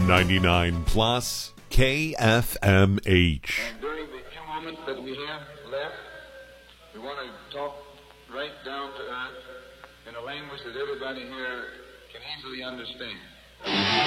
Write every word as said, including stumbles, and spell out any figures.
ninety-nine plus K F M H. And during the few moments that we have left, we want to talk right down to earth in a language that everybody here can easily understand.